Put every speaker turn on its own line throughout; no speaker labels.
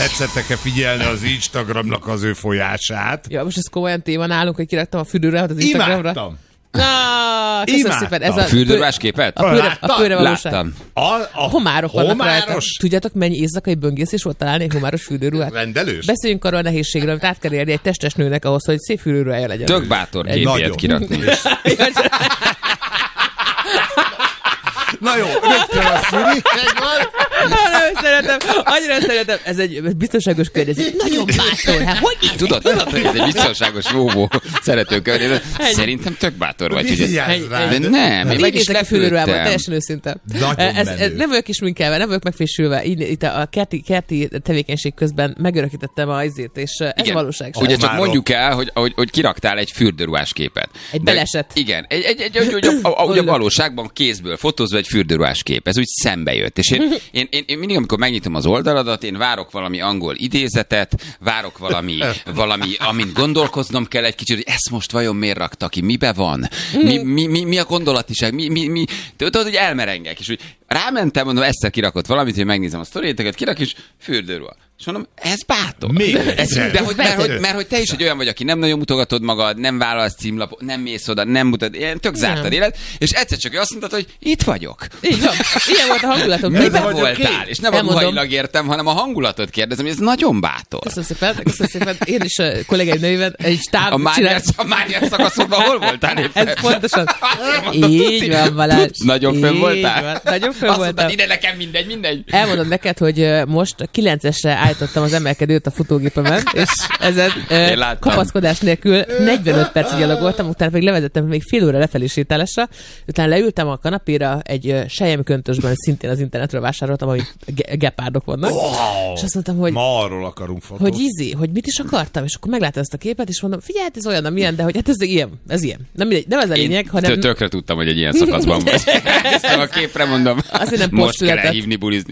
tetszettek-e figyelni az Instagramnak az ő folyását.
Ja, most ez komolyan téma nálunk, hogy kiraktam a fürdőruhát az Instagramra.
Imádtam.
Köszönöm szépen. Ez
a fürdőruhás képet?
A pőre valóság.
Láttam.
A homárok vannak rajta. Tudjátok, mennyi éjszakai böngészés volt találni egy homáros fürdőruhát?
Rendelős?
Beszéljünk arról a nehézségről, amit át kell érni egy testes nőnek ahhoz, hogy szép fürdőruhája legyen.
Tök bátor képét kirakni.
Na jó, rögtön a szüli.
Annyira szeretem. Ez egy biztonságos környezet. Nagyon bátor. Hát, hogy
Tudod, hogy ez egy biztonságos vóvó szeretőkörnyezet. Szerintem tök bátor vagy. De nem, én meg is lepődtem.
Teljesen őszinte. Nem vagyok is minkelve, nem vagyok megfésülve. Itt a kerti tevékenység közben megörökítettem a izét, és ez valóság.
Ugye csak mondjuk el, hogy kiraktál egy fürdőruhás képet.
Egy beleset.
Igen. Ugye a valóságban kézből fotózva egy fürdőruhás kép. Ez úgy szembe jött. És én mindig, amikor megnyitom az oldaladat, én várok valami angol idézetet, várok valami, amin gondolkoznom kell egy kicsit, hogy ezt most vajon miért rakta ki, mibe van, mi a gondolatiság, tudod, hogy elmerengek, és úgy rámentem, mondom, ezt kirakott valamit, hogy megnézem a sztoriéteket, kirak, és fürdőruha. És mondom, ez bátor. Mert hogy te is egy olyan vagy, aki nem nagyon mutogatod magad, nem vállalsz címlapot, nem mész oda, nem mutat, ilyen tök zártad élet, és egyszer csak azt mondtad, hogy itt vagyok.
Így van. Ilyen volt a hangulatom.
Miben voltál? És nem a ruhailag értem, hanem a hangulatot kérdezem, ez nagyon bátor.
Köszönöm szépen. Én is a kollégáim nevében egy stáb
A Mániás szakaszodban hol voltál éppen?
Ez pontosan. Így van, Balázs.
Nagyon fönn voltál?
Nagyon fönn voltam.
Azt mondtad, ide nekem mindegy.
Elmondom neked, hogy most 9-esre állítottam az emelkedőt a futógépemen, és ezen kapaszkodás nélkül 45 percig gyalogoltam, utána pedig levezettem még fél óra lefelé sétálásra, utána leültem a kanapéra egy selyemköntösben, szintén az internetről vásároltam, ami gepárdok vannak.
Wow.
És azt mondtam, hogy
ma arról akarunk fotót.
Hogy mit is akartam, és akkor megláttam ezt a képet, és mondom, figyelj, ez olyan, amilyen, de hogy hát ez ilyen. Nem ez a lényeg, hanem...
Tökre tudtam, hogy egy ilyen szakaszban vagy. Ezt a képre mondom.
Most
kell elhívni bulizni.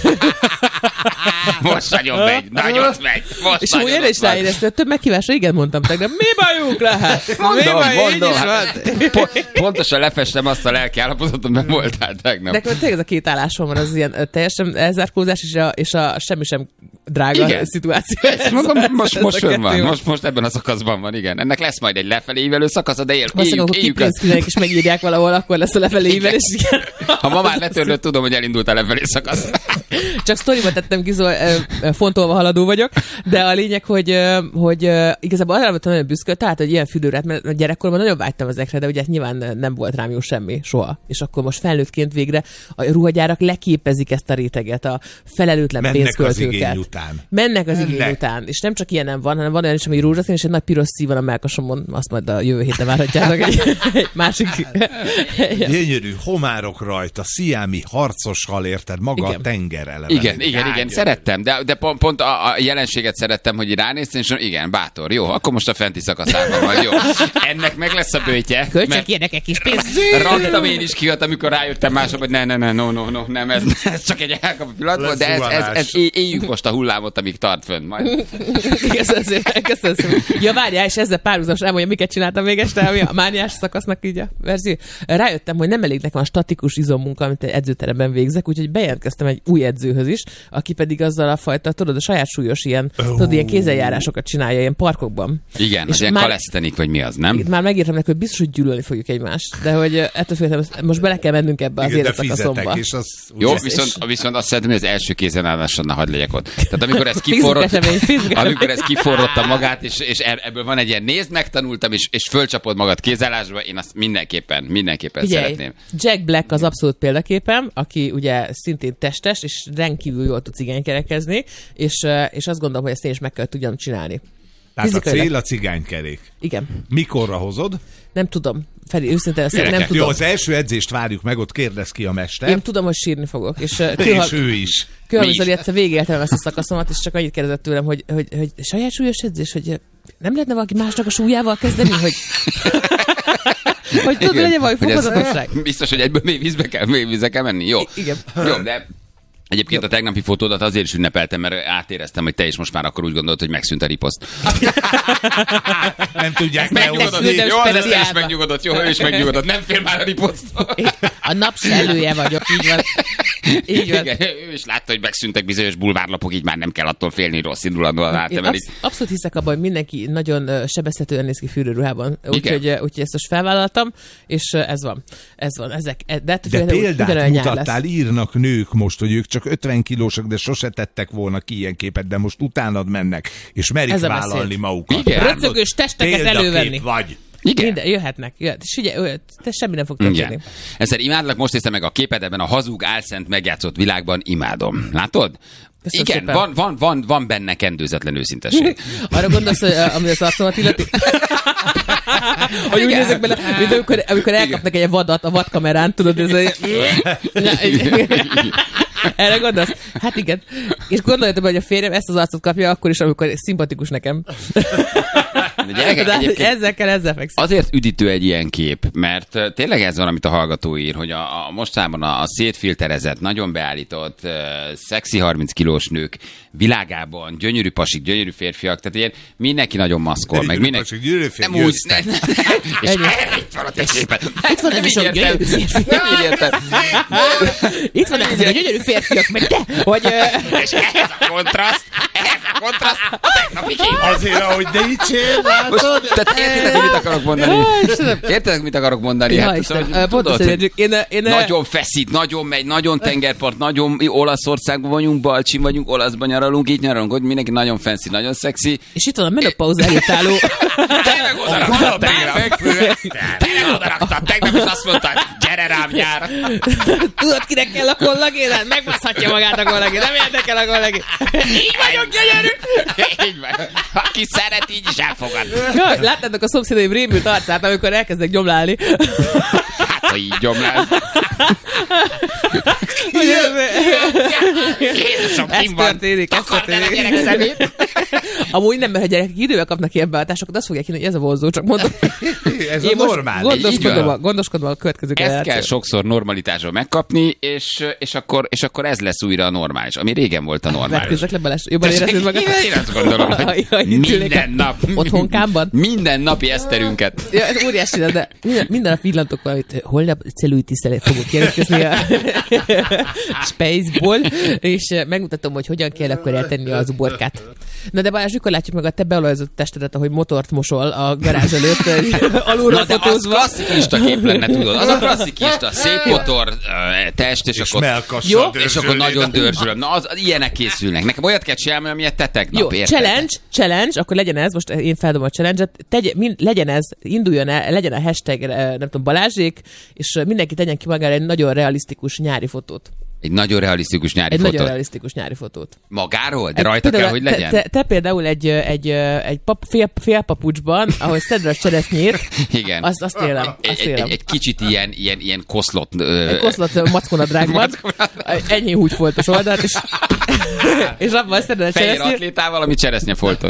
Most nagyon megy.
És úgy erre is ráéreztem, több meghívásra igen mondtam tegnap. Mi bajuk lehet?
Mondom. Pontosan lefestem azt a lelki állapotot, amiben voltál tegnap.
Nekem tényleg ez a két állásom van, az ilyen teljesen elzárkózás és a semmi sem drága szituáció.
Most fönn van. Most ebben a szakaszban van, igen. Ennek lesz majd egy lefelé ívelő szakasz, de éljük ezt.
És megírják valahol, akkor lesz a lefelé ívelés.
Ha ma már letörlött, tudom, hogy elindult a lefelé szakasz.
Csak sztoriba tettem ki, fontolva haladó vagyok, de a lényeg, hogy igazából arra voltam nagyon büszke, tehát, hogy ilyen fürdőrát, mert gyerekkorban nagyon vágytam ezekre, de ugye nyilván nem volt rám jó semmi, soha. És akkor most felnőttként végre a ruhagyárak leképezik ezt a réteget, a felelőtlen pénzköltőket. Mennek az igény után. És nem csak ilyen nem van, hanem van olyan is, ami rózsaszín, és egy nagy piros szív van a melkasomon, azt majd a jövő héten várhatjátok egy másik.
Gyönyörű homárok rajta, sziámi harcos hal, érted, maga a tenger eleve.
Igen, szerettem, de pont a jelenséget szerettem, hogy ránéztem, és igen, bátor, jó, akkor most a fenti szakaszában vagy, jó. Ennek meg lesz a bőtje.
Kölcsök érdekek kis pénzt.
Raktam én is ki, amikor rájöttem mások, hogy nem, ez csak egy elkapott pillanat volt, de ez éljük most a hullámot, amíg tart fönn majd.
Köszönöm szépen. Ja, várjál, és ezzel párhuzamos elmondja, miket csináltam még este, ami a mániás szakasznak így a verzió. Rájöttem, hogy nem elég nekem a statikus izommunka, amit edzőteremben végzek, úgyhogy bejelentkeztem egy új edzőhöz is, aki pedig azzal a fajta, tudod, a saját súlyos ilyen kézzeljárásokat csinálja ilyen parkokban.
Igen, az ilyen kalesztenik, vagy mi az, nem?
Már megírtam neki, hogy biztos, hogy gyűlölni fogjuk egymást, de hogy ettől féltem, most bele kell mennünk ebbe az életszakaszomba.
Jó, viszont azt szeretném, hogy az első kézenállásra hadd legyek ott. Tehát amikor ez kiforrotta magát, és ebből van egy ilyen nézd, megtanultam, és fölcsapod magad kézállásba, én azt mindenképpen szeretném.
Jack Black az abszolút példaképem, aki ugye szintén testes, és rendkívül jól tud cigánykerekezni, és azt gondolom, hogy ezt én is meg kell tudjam csinálni.
Tehát a cél a cigánykerék.
Igen.
Mikorra hozod?
Nem tudom. Feri, őszintén nem tudom.
Jó, az első edzést várjuk meg, ott kérdez ki a mester.
Én tudom, hogy sírni fogok. És
ő is.
Különböző egyszer végigéltem ezt a szakaszomat, és csak annyit kérdezett tőlem, hogy saját súlyos edzés, hogy nem lehetne valaki másnak a súlyával kezdeni, hogy tudod, legyen valami fokozatosság.
Biztos, hogy egyből mély vízbe kell menni. Jó.
Igen.
Jó, de Egyébként a tegnapi fotódat azért is ünnepeltem, mert átéreztem, hogy te is most már akkor úgy gondolod, hogy megszűnt a riposzt.
Nem tudják
megnyugodott. Jó, az te is megnyugodott. Jó, ő is megnyugodott. Nem fél már a riposzt.
A napselője vagyok, így van. Így van.
Igen, ő is látta, hogy megszűntek bizonyos bulvárlapok, így már nem kell attól félni, rossz indulatban átemelik.
Abszolút hiszek abban, hogy mindenki nagyon sebezhetően néz ki fürdőruhában. Úgyhogy ezt most felvállaltam, és ez van.
De példát mutattál, írnak nők most, hogy ők csak 50 kilósak, de sose tettek volna ki ilyen képet, de most utánad mennek, és merik vállalni magukat.
Röcögős testeket elővenni.
Vagy.
Igen. Minden, jöhetnek. És ugye, te semmi nem fog történni.
Ezzel imádlak, most néztem meg a képet ebben a hazug, álszent megjátszott világban, imádom. Látod?
Köszönöm
igen, van benne kendőzetlen őszintesség.
Arra gondolsz, hogy ami az arcomat illeti? Hogy úgy nézek bele, mint amikor elkapnak egy vadat a vadkamerán, tudod, ez egy... Erre gondolsz? Hát igen. És gondoljatok, hogy a férjem ezt az arcot kapja akkor is, amikor szimpatikus nekem. Ezzel fekszik.
Azért üdítő egy ilyen kép, mert tényleg ez van, amit a hallgató ír, hogy a mostában a szétfilterezett, nagyon beállított, szexi 30 kilós nők világában gyönyörű pasik, gyönyörű férfiak, tehát ilyen mindenki nagyon maszkol. Meg mindenki...
Pasik, gyönyörű férfiak,
nem úgy, és itt van a te képet.
Itt van a gyönyörű férfiak. Itt van a gyönyörű férfiak, meg te, hogy...
És ehhez a kontraszt, a tegnapi kép.
Azért, ahogy de így csér, látod?
Tehát értitek, mit akarok mondani? Értitek, mit akarok mondani? Nagyon feszít, nagyon megy, nagyon tengerpart, nagyon Olaszországban vagyunk, Balcsin vagyunk, Olaszban nyaralunk, itt nyaralunk, hogy mindenki nagyon fancy, nagyon szexi.
És itt van a menopauza előtt álló.
Tényleg odaraktad, tegnap is azt mondtad, gyere rám nyár.
Tudod, kinek kell a kollagén? Megbaszhatja magát a kollagén, nem érdekel a kollagén. Így vagyok gyönyörű.
Így van. Aki szeret, így is elfogad.
Láttátok a szomszédaim rémült arcát, amikor elkezdek gyomlálni.
Hát, ha így gyomlál. Jézusom,
ez történik. Amúgy nem, mert ha gyerekek idővel kapnak ilyen beállításokat, azt fogják hinni, hogy ez a vonzó, csak mondom.
Ez a normál.
Gondoskodom a következő
generáció. Ezt kell sokszor normalitásról megkapni, és akkor ez lesz újra a normális, ami régen volt a normális.
Vetkőzzek le bele, jobban érezted magad?
Én azt gondolom, hogy minden nap.
Otthonkámban?
Minden napi eszterünket.
Ja, ez óriási, de minden nap villantok valamit, holnap cellulitis-szel fogok jelentkezni a Spaceból, és megmutatom, hogy hogyan kell akkor eltenni az uborkát. Na de Balázs, mikor látjuk meg a te beolajozott testedet, ahogy motort mosol a garázs előtt, alulról fotózva.
Az klasszikista kép lenne, tudod? Az a klasszikista, szép motor, test, és akkor nagyon dörzsölöm. Na, ilyenek készülnek. Nekem olyat kell csinálni, amilyet te tegnap.
Jó, challenge, akkor legyen ez, most én feldobom a challenge-et, legyen ez, induljon el, legyen a hashtag, nem tudom, Balázsék, és mindenki tegyen ki magára egy nagyon realisztikus nyári fotót.
Egy nagyon realisztikus nyári fotót.
Nagyon realisztikus nyári fotót.
Magáról? De rajta kell, hogy legyen?
Te például egy félpapucsban, ahogy szedve a cseresznyét,
igen.
Azt élem.
Egy kicsit ilyen koszlott...
Egy koszlott mackonadrágban. Ennyi húgyfoltos oldalt, és abban szedve a cseresznyét.
Fehér atlétával, ami cseresznyefoltos.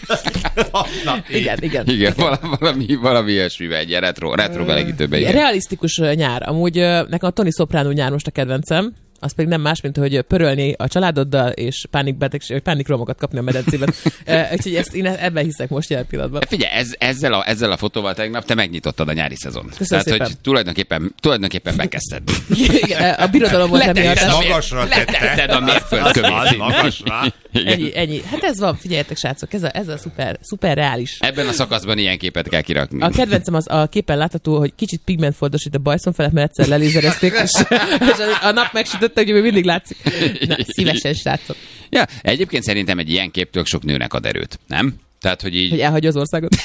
Igen.
Valami ilyesmivel, egy ilyen retro belegítőben.
Realisztikus nyár. Amúgy nekem a Tony Soprano nyár most a kedvencem. Az pedig nem más, mint hogy pörölni a családoddal, és pánikromokat kapni a medencében. Úgyhogy én ebben hiszek most jelen pillanatban.
Figyelj, ezzel a fotóval tegnap te megnyitottad a nyári szezon.
Tehát,
hogy tulajdonképpen bekezdted.
Igen, a birodalom volt emiatt.
Magasra
letetted a mérföldkövét.
Magasra.
Ennyi. Hát ez van, figyeljetek srácok, ez a szuper reális.
Ebben a szakaszban ilyen képet kell kirakni.
A kedvencem az a képen látható, hogy kicsit pigmentfoltosít a bajszom felett, mert egyszer lelézerezték, és a nap megsütötte, hogy még mindig látszik. Na, szívesen srácok.
Ja, egyébként szerintem egy ilyen kép tök sok nőnek ad erőt, nem? Tehát, hogy így...
Hogy elhagyja az országot.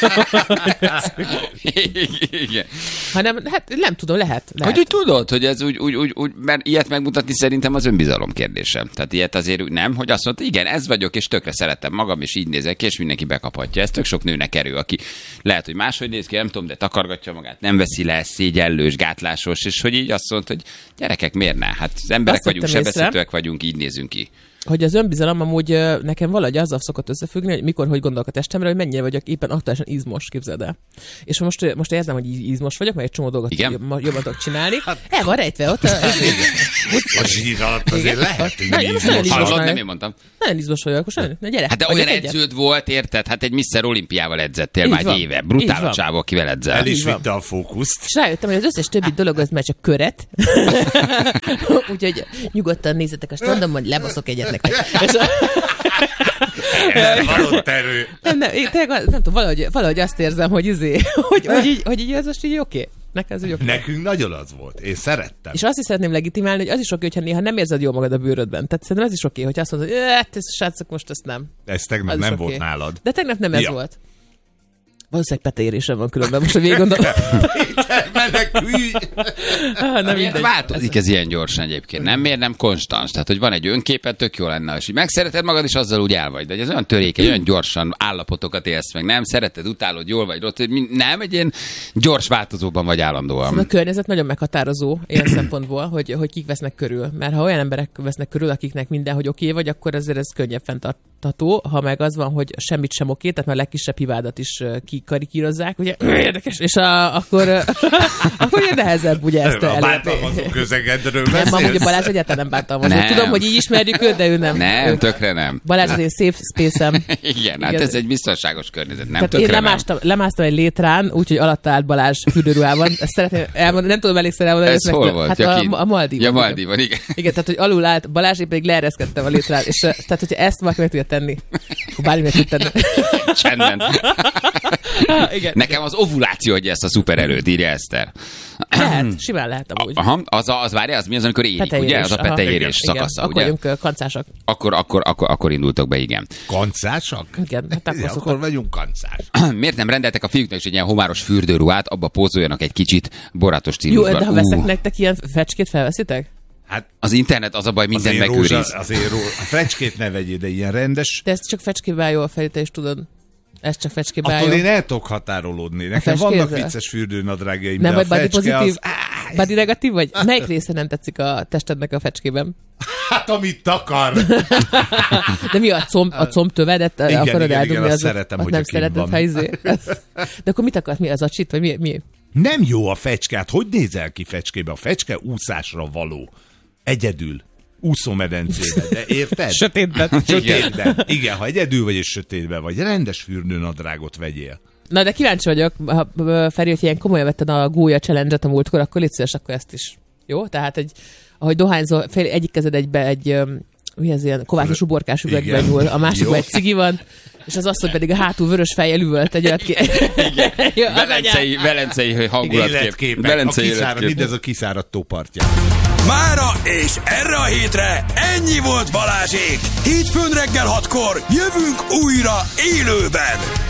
Igen.
Hanem, hát nem tudom, lehet.
Hogy úgy tudod, hogy ez úgy, mert ilyet megmutatni szerintem az önbizalom kérdése. Tehát ilyet azért nem, hogy azt mondta, igen, ez vagyok, és tökre szeretem magam, és így nézek ki, és mindenki bekaphatja. Ez tök sok nőnek erő, aki lehet, hogy máshogy néz ki, nem tudom, de takargatja magát, nem veszi le, szégyellős, gátlásos, és hogy így azt mondta, hogy gyerekek, miért ne? Hát az emberek vagyunk, sebezhetőek vagyunk, így nézünk ki.
Hogy az önbizalom amúgy nekem valahogy azzal szokott összefüggni, hogy mikor, hogy gondolok a testemre, hogy mennyire vagyok éppen aktuálisan izmos, képzeld el. És most érzem, hogy izmos vagyok, meg egy csomó dolgot jobban tudok csinálni. El van rejtve ott.
A zsír alatt azért lehet, hogy
izmos. Hallod, nem én mondtam.
Nagyon izmos vagyok, most gyere.
Hát de olyan edződ volt, érted? Hát egy Mr. Olimpiával edzettél már egy éve. Brutál a csávó, akivel edzel.
El is vitte a fókuszt.
És rájöttem, hogy az összes többi dolog az már csak köret. Úgyhogy nyugodtan nézzetek a standon, majd lebaszok egyet nektek. Nem tudom, valahogy azt érzem, hogy így ez most így oké.
Nekünk nagyon az volt. Én szerettem.
És azt is szeretném legitimálni, hogy az is oké, hogyha néha nem érzed jól magad a bőrödben. Tehát szerintem ez is oké, hogy azt mondod, hogy srácok, most ezt nem.
Ez tegnap nem volt nálad.
De tegnap nem ez volt. Valószínűleg peteérésem van különben, most a végig gondolom.
Menekülj!
Változik ez ilyen gyorsan egyébként. Nem, miért nem konstans? Tehát, hogy van egy önképed, tök jó lenne, és így megszereted magad, és azzal úgy el vagy. De ez olyan törékeny, olyan gyorsan állapotokat élsz meg. Nem szereted, utálod, jól vagy rossz. Nem, egy ilyen gyors változóban vagy állandóan.
A környezet nagyon meghatározó ilyen szempontból, hogy kik vesznek körül. Mert ha olyan emberek vesznek körül, akiknek mindenhogy oké vagy, akkor azért ez könnyebb fenntartható. Ha meg az van, hogy semmit sem oké, tehát már a legkisebb hibádat is kikarikírozzák, ugye, érdekes, és akkor ugye nehezebb ugye ezt elérni.
A bántalmazó közegedről
beszélsz? Nem, amúgy a Balázs egyáltalán nem bántalmazó. Tudom, hogy így ismerjük őt, de ő nem.
Nem, tökre nem.
Balázs az én safe space-em.
Igen, hát ez egy biztonságos környezet, nem tökre
én lemásztam egy létrán, úgyhogy alatta állt Balázs fürdőruhában. Ezt szeretném elmondani, nem tudom elégszer elmondani.
Ez hol volt?
Hát a Maldívon.
Ja, Maldívon, igen.
Igen, tehát hogy alul állt Balázs, én pedig leereszkedtem a létrán, és tehát hogyha ezt valaki meg tudja tenni, akkor bármi meg tud tenni.
Csendben. Igen. Nekem az ovuláció adja ezt a szupererőt, írja Eszter.
Lehet, simán lehet amúgy.
Aha, az várja, az mi az, amikor érik, ugye? Az a peteérés szakasza,
ugye? Akkor vagyunk kancásak.
Akkor indultok be, igen.
Kancásak?
Igen, hát
akkor vagyunk kancás.
Miért nem rendeltek a fiúknak is egy ilyen homáros fürdőruhát, abba pózoljanak egy kicsit borátos stílusban?
Jó, de ha veszek nektek ilyen fecskét, felveszitek?
Hát az internet az a baj, minden megőriz.
Azért a fecskét ne vegyél, de ilyen rendes.
De ez csak fecskébe áll jól felé, te is tudod. Ez csak fecskébe áll.
Attól én el tudok határolódni. Nekem vannak vicces fürdőnadrágjaim,
nem
de a
vagy
fecske
pozitív, az... Body negatív vagy? Melyik része nem tetszik a testednek a fecskében?
Hát amit takar.
De mi a combtövedet akarod eldugni?
Igen, azt szeretem, hogy
nem szereted, ha izé. De akkor mit akarsz? Mi az acsit? Vagy mi?
Nem jó a fecske. Hát hogy nézel ki fecskébe? A fecske úszásra való. Egyedül. Úszómedencébe, de érted?
Sötétben.
Igen, ha egyedül vagy és sötétben vagy, rendes fürdőnadrágot vegyél.
Na, de kíváncsi vagyok, Feri, hogy ilyen komolyan vetted a gólya challenge-et a múltkor, akkor légy szíves, akkor ezt is. Jó? Tehát, ahogy dohányzol, egyik kezed egy mi ez ilyen kovászos uborkás üvegben nyúl, a másikban egy cigi van, és az asszony pedig a hátul vörös fejjel üvölt egy olyat ki.
Velencei hangulatkép.
Mindez a kiszáradt tópartja.
Mára és erre a hétre ennyi volt Balázsék. Hétfőn reggel 6-kor jövünk újra élőben.